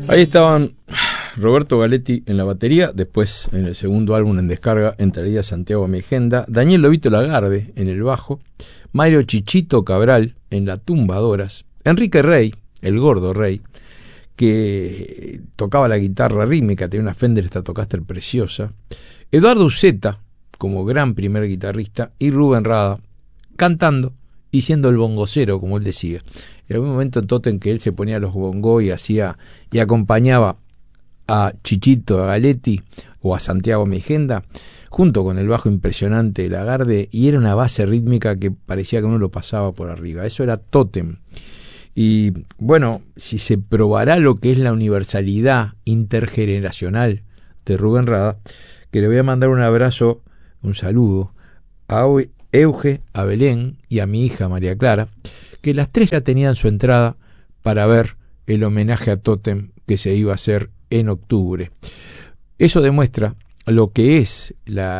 Ahí estaban Roberto Galetti en la batería, después en el segundo álbum en descarga entraría Santiago Meigenda, Daniel Lobito Lagarde en el bajo, Mario Chichito Cabral en la tumbadoras, Enrique Rey, el gordo Rey, que tocaba la guitarra rítmica, tenía una Fender Stratocaster preciosa, Eduardo Uceta como gran primer guitarrista y Rubén Rada cantando y siendo el bongocero, como él decía. En algún momento en Totem que él se ponía los bongos y hacía y acompañaba a Chichito, a Galetti o a Santiago Meigenda, junto con el bajo impresionante de Lagarde, y era una base rítmica que parecía que uno lo pasaba por arriba. Eso era Totem. Y bueno, si se probará lo que es la universalidad intergeneracional de Rubén Rada, que le voy a mandar un abrazo, un saludo a Euge, a Belén y a mi hija María Clara, que las tres ya tenían su entrada para ver el homenaje a Totem que se iba a hacer en octubre. Eso demuestra lo que es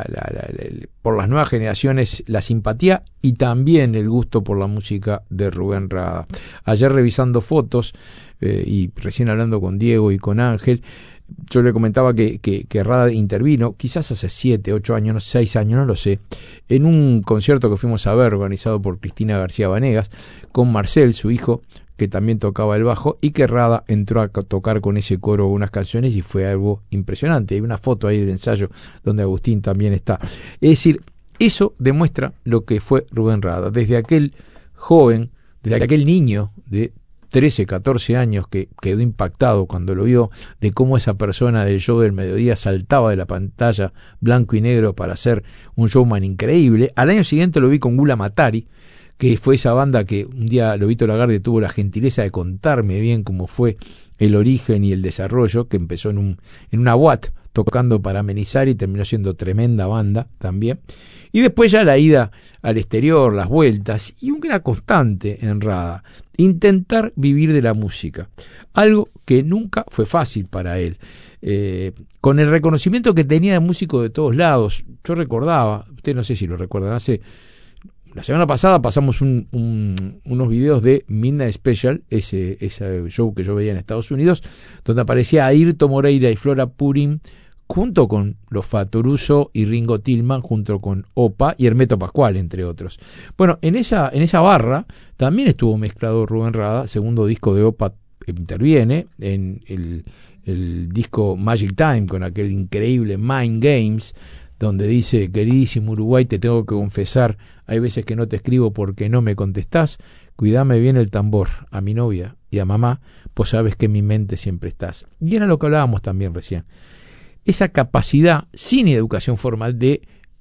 por las nuevas generaciones la simpatía y también el gusto por la música de Rubén Rada. Ayer revisando fotos y recién hablando con Diego y con Ángel, yo le comentaba que Rada intervino, quizás hace 7, 8 años, 6 años, no lo sé, en un concierto que fuimos a ver, organizado por Cristina García Vanegas, con Marcel, su hijo, que también tocaba el bajo, y que Rada entró a tocar con ese coro unas canciones y fue algo impresionante. Hay una foto ahí del ensayo donde Agustín también está. Es decir, eso demuestra lo que fue Rubén Rada. Desde aquel joven, desde aquel niño de 13, 14 años que quedó impactado cuando lo vio, de cómo esa persona del show del mediodía saltaba de la pantalla blanco y negro para hacer un showman increíble. Al año siguiente lo vi con Gula Matari, que fue esa banda que un día Lobito Lagarde tuvo la gentileza de contarme bien cómo fue el origen y el desarrollo, que empezó en una Watt tocando para amenizar y terminó siendo tremenda banda también. Y después ya la ida al exterior, las vueltas, y una constante en Rada, intentar vivir de la música, algo que nunca fue fácil para él, con el reconocimiento que tenía de músico de todos lados. Yo recordaba, usted no sé si lo recuerdan, la semana pasada pasamos unos videos de Midnight Special, ese show que yo veía en Estados Unidos, donde aparecía Airto Moreira y Flora Purim, junto con los Fatoruso y Ringo Tillman, junto con Opa y Hermeto Pascual, entre otros. Bueno, en esa barra también estuvo mezclado Rubén Rada. Segundo disco de Opa interviene en el disco Magic Time, con aquel increíble Mind Games, donde dice: queridísimo Uruguay, te tengo que confesar, hay veces que no te escribo porque no me contestás, cuidame bien el tambor, a mi novia y a mamá, pues sabes que en mi mente siempre estás. Y era lo que hablábamos también recién, esa capacidad sin educación formal de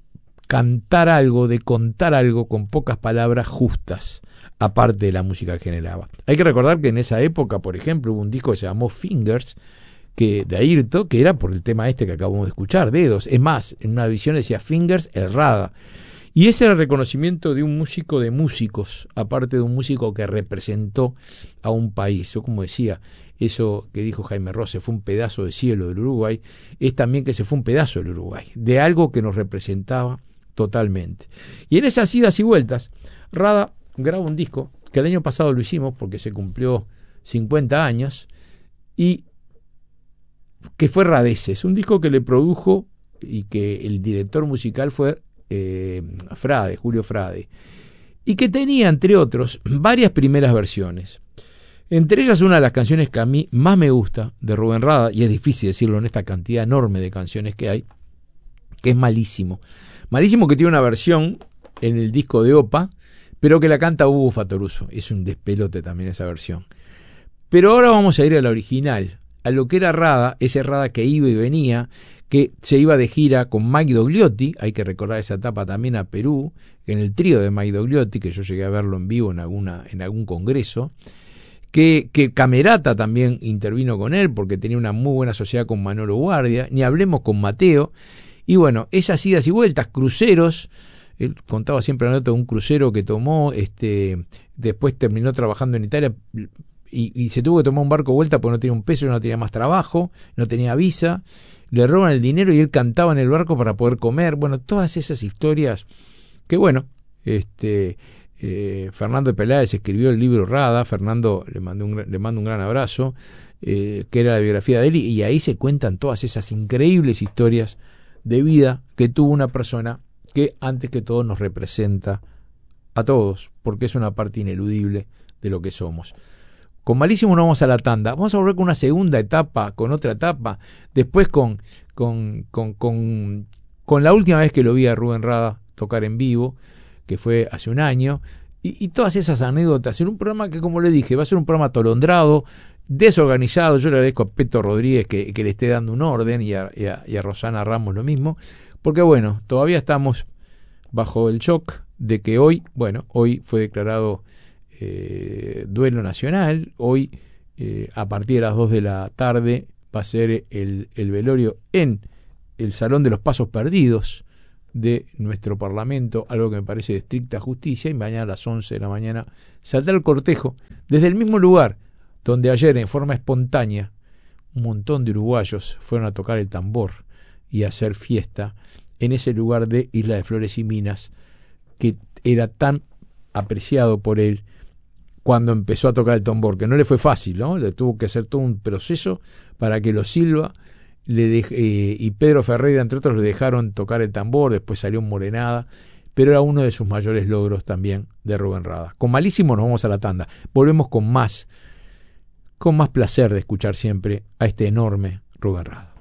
cantar algo, de contar algo con pocas palabras justas, aparte de la música que generaba. Hay que recordar que en esa época, por ejemplo, hubo un disco que se llamó Fingers, de Airto, que era por el tema que acabamos de escuchar, Dedos. Es más, en una visión decía Fingers, el Rada. Y ese era el reconocimiento de un músico de músicos, aparte de un músico que representó a un país. Yo, como decía, eso que dijo Jaime Ross, fue un pedazo de cielo del Uruguay, es también que se fue un pedazo del Uruguay, de algo que nos representaba totalmente. Y en esas idas y vueltas, Rada graba un disco, que el año pasado lo hicimos porque se cumplió 50 años, y que fue Radeces, un disco que le produjo y que el director musical fue Frade, Julio Frade, y que tenía, entre otros, varias primeras versiones. Entre ellas una de las canciones que a mí más me gusta de Rubén Rada, y es difícil decirlo en esta cantidad enorme de canciones que hay, que es Malísimo. Malísimo, que tiene una versión en el disco de Opa, pero que la canta Hugo Fatoruso. Es un despelote también esa versión. Pero ahora vamos a ir a la original, a lo que era Rada, ese Rada que iba y venía, que se iba de gira con Mike Dogliotti. Hay que recordar esa etapa también a Perú, en el trío de Mike Dogliotti, que yo llegué a verlo en vivo en algún congreso, que Camerata también intervino con él, porque tenía una muy buena sociedad con Manolo Guardia, ni hablemos con Mateo. Y bueno, esas idas y vueltas, cruceros. Él contaba siempre la nota de un crucero que tomó, después terminó trabajando en Italia, y se tuvo que tomar un barco de vuelta porque no tenía un peso, no tenía más trabajo, no tenía visa, le roban el dinero y él cantaba en el barco para poder comer. Bueno, todas esas historias que, bueno, Fernando Peláez escribió el libro Rada. Fernando, le mando un gran abrazo, que era la biografía de él, y ahí se cuentan todas esas increíbles historias de vida que tuvo una persona que antes que todo nos representa a todos, porque es una parte ineludible de lo que somos. Con Malísimo no vamos a la tanda, vamos a volver con una segunda etapa, con otra etapa, después con la última vez que lo vi a Rubén Rada tocar en vivo, que fue hace un año, y todas esas anécdotas en un programa que, como le dije, va a ser un programa atolondrado, desorganizado. Yo le agradezco a Peto Rodríguez que le esté dando un orden, y a Rosana Ramos lo mismo, porque bueno, todavía estamos bajo el shock de que hoy fue declarado duelo nacional. Hoy, a partir de las 2 de la tarde, va a ser el velorio en el Salón de los Pasos Perdidos de nuestro Parlamento, algo que me parece de estricta justicia, y mañana a las 11 de la mañana saldrá el cortejo desde el mismo lugar donde ayer, en forma espontánea, un montón de uruguayos fueron a tocar el tambor y a hacer fiesta en ese lugar de Isla de Flores y Minas, que era tan apreciado por él cuando empezó a tocar el tambor, que no le fue fácil, ¿no? Le tuvo que hacer todo un proceso para que los Silva y Pedro Ferreira, entre otros, le dejaron tocar el tambor. Después salió en Morenada, pero era uno de sus mayores logros también de Rubén Rada. Con Malísimo nos vamos a la tanda. Volvemos con más placer de escuchar siempre a este enorme Rubén Rada.